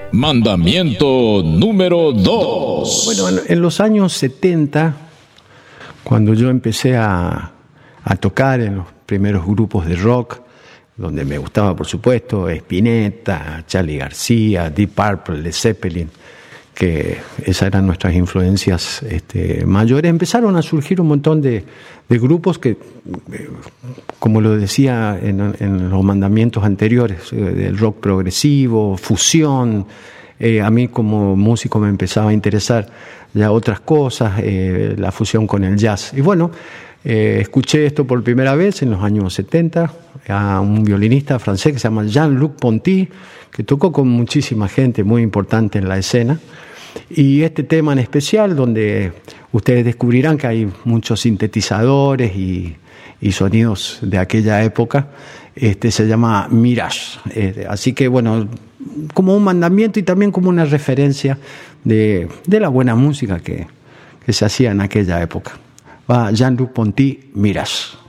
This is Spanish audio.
Mandamiento número 2. Bueno, en los años 70, cuando yo empecé a tocar en los primeros grupos de rock, donde me gustaba, por supuesto, Spinetta, Charly García, Deep Purple, Led Zeppelin, que esas eran nuestras influencias mayores, empezaron a surgir un montón de grupos que, como lo decía en los mandamientos anteriores, del rock progresivo, fusión. A mí como músico me empezaba a interesar ya otras cosas, la fusión con el jazz. Y bueno, escuché esto por primera vez en los años 70 a un violinista francés que se llama Jean-Luc Ponty, que tocó con muchísima gente muy importante en la escena. Y este tema en especial, donde ustedes descubrirán que hay muchos sintetizadores y sonidos de aquella época, se llama Mirage. Así que bueno, como un mandamiento y también como una referencia de la buena música que se hacía en aquella época. Va Jean-Luc Ponty, Mirage.